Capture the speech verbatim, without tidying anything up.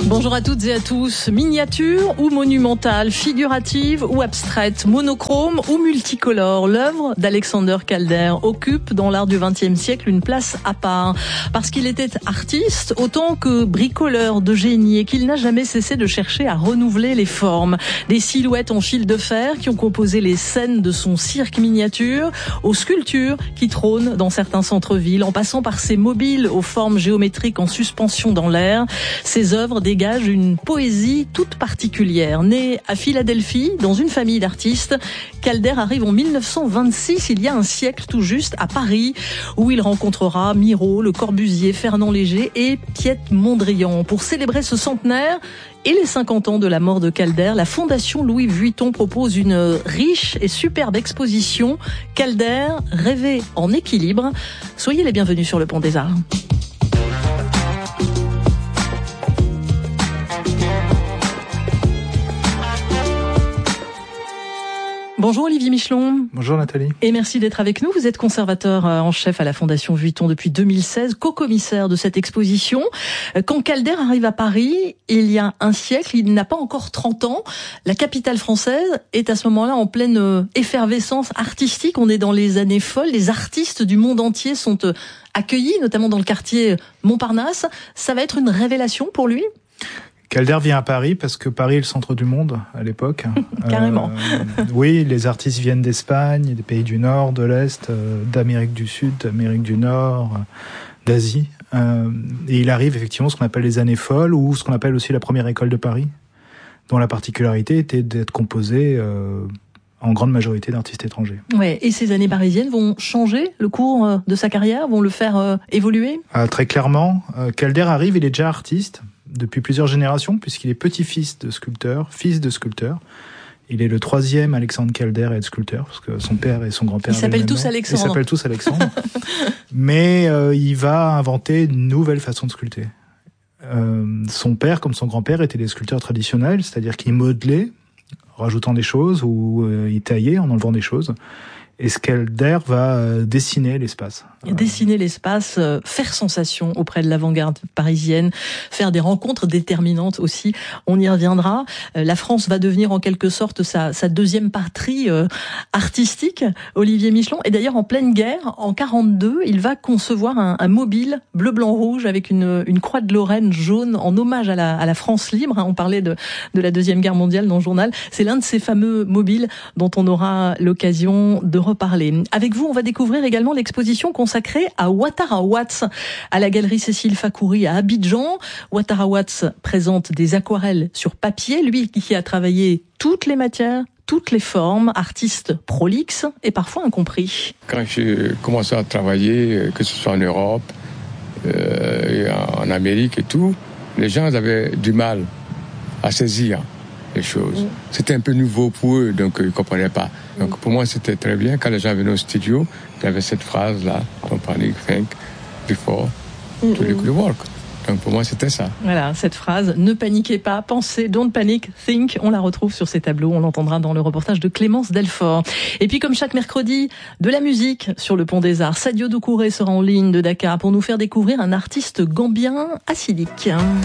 Bonjour à toutes et à tous. Miniature ou monumentale, figurative ou abstraite, monochrome ou multicolore, l'œuvre d'Alexander Calder occupe dans l'art du vingtième siècle une place à part. Parce qu'il était artiste autant que bricoleur de génie et qu'il n'a jamais cessé de chercher à renouveler les formes. Des silhouettes en fil de fer qui ont composé les scènes de son cirque miniature, aux sculptures qui trônent dans certains centres-villes, en passant par ces mobiles aux formes géométriques en suspension dans l'air. Ses œuvres dégagent une poésie toute particulière. Né à Philadelphie, dans une famille d'artistes, Calder arrive en mille neuf cent vingt-six, il y a un siècle tout juste, à Paris, où il rencontrera Miro, Le Corbusier, Fernand Léger et Piet Mondrian. Pour célébrer ce centenaire et les cinquante ans de la mort de Calder, la Fondation Louis Vuitton propose une riche et superbe exposition. Calder, rêvé en équilibre. Soyez les bienvenus sur le Pont des Arts. Bonjour Olivier Michelon. Bonjour Nathalie. Et merci d'être avec nous. Vous êtes conservateur en chef à la Fondation Vuitton depuis deux mille seize, co-commissaire de cette exposition. Quand Calder arrive à Paris, il y a un siècle, il n'a pas encore trente ans. La capitale française est à ce moment-là en pleine effervescence artistique. On est dans les années folles. Les artistes du monde entier sont accueillis, notamment dans le quartier Montparnasse. Ça va être une révélation pour lui ? Calder vient à Paris parce que Paris est le centre du monde à l'époque. Carrément. Euh, oui, les artistes viennent d'Espagne, des pays du Nord, de l'Est, euh, d'Amérique du Sud, d'Amérique du Nord, euh, d'Asie. Euh, et il arrive effectivement ce qu'on appelle les années folles ou ce qu'on appelle aussi la première école de Paris, dont la particularité était d'être composée euh, en grande majorité d'artistes étrangers. Ouais. Et ces années parisiennes vont changer le cours de sa carrière, vont le faire euh, évoluer ? euh, Très clairement. Euh, Calder arrive, il est déjà artiste depuis plusieurs générations, puisqu'il est petit-fils de sculpteur, fils de sculpteur. Il est le troisième Alexandre Calder à être sculpteur, parce que son père et son grand-père... Ils s'appellent tous Alexandre. Ils s'appellent tous Alexandre. Mais euh, il va inventer une nouvelle façon de sculpter. Euh, son père, comme son grand-père, étaient des sculpteurs traditionnels, c'est-à-dire qu'ils modelaient, rajoutant des choses, ou euh, ils taillaient en enlevant des choses. Et Calder va euh, dessiner l'espace. Dessiner l'espace, euh, faire sensation auprès de l'avant-garde parisienne, faire des rencontres déterminantes aussi, on y reviendra. Euh, la France va devenir en quelque sorte sa, sa deuxième patrie euh, artistique, Olivier Michelon. Et d'ailleurs, en pleine guerre, en quarante-deux, il va concevoir un, un mobile bleu-blanc-rouge avec une, une croix de Lorraine jaune en hommage à la, à la France libre. On parlait de, de la Deuxième Guerre mondiale dans le journal. C'est l'un de ces fameux mobiles dont on aura l'occasion de reparler. Avec vous, on va découvrir également l'exposition consacrée à Ouattara Watts à la galerie Cécile Fakouri à Abidjan. Ouattara Watts présente des aquarelles sur papier, lui qui a travaillé toutes les matières, toutes les formes, artiste prolixe et parfois incompris. Quand j'ai commencé à travailler, que ce soit en Europe, euh, en Amérique et tout, les gens avaient du mal à saisir les choses. Mm. C'était un peu nouveau pour eux, donc ils ne comprenaient pas. Donc mm. pour moi, c'était très bien. Quand les gens venaient au studio, il y avait cette phrase-là, don't panic, think before mm. to look the work. Donc pour moi, c'était ça. Voilà, cette phrase, ne paniquez pas, pensez, don't panic, think, on la retrouve sur ces tableaux, on l'entendra dans le reportage de Clémence Delfort. Et puis comme chaque mercredi, de la musique sur le Pont des Arts. Sadio Doucouré sera en ligne de Dakar pour nous faire découvrir un artiste gambien acidique.